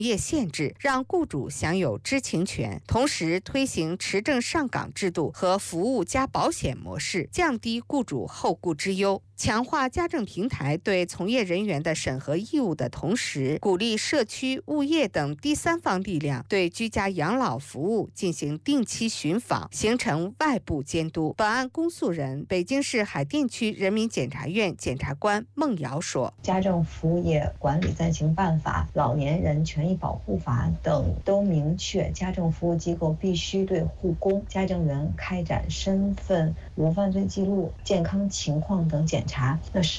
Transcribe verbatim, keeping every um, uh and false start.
业限制，让雇主享有知情权，同时推行持证上岗制度和服务加保险模式，降低雇主后顾之忧。强化家政平台对从业人员的审核义务的同时，鼓励社区、物业等第三方力量对居家养老服务进行定期巡访，形成外部监督。本案公诉人北京市海淀区人民检察院检察官孟瑶说：“ 家政服务业管理暂行办法、老年人权益保护法等都明确，家政服务机构必须对护工、家政员开展身份、无犯罪记录、健康情况等检查。那实